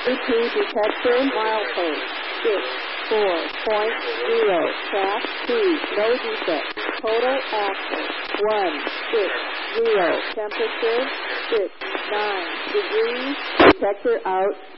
AP detector milepost 64.0. Track 2. No defect. Total axle 160. Temperature 69 degrees. Detector out.